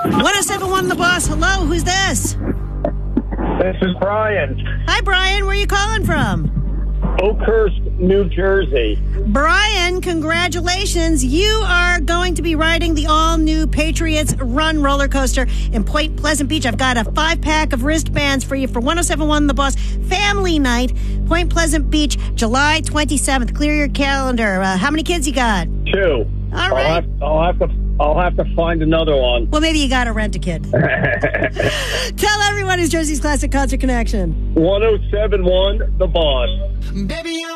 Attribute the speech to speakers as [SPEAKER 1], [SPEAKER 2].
[SPEAKER 1] 1071 The Boss. Hello, who's this?
[SPEAKER 2] This is Brian.
[SPEAKER 1] Hi, Brian. Where are you calling from?
[SPEAKER 2] Oakhurst, New Jersey.
[SPEAKER 1] Brian, congratulations. You are going to be riding the all-new Patriots Run roller coaster in Point Pleasant Beach. I've got a 5-pack of wristbands for you for 1071 The Boss Family Night, Point Pleasant Beach, July 27th. Clear your calendar. How many kids you got?
[SPEAKER 2] 2.
[SPEAKER 1] All right.
[SPEAKER 2] I'll have to find another one.
[SPEAKER 1] Well, maybe you got to rent a kid. Tell everyone who's Jersey's Classic Concert Connection.
[SPEAKER 2] 1071 The Boss.
[SPEAKER 3] Baby,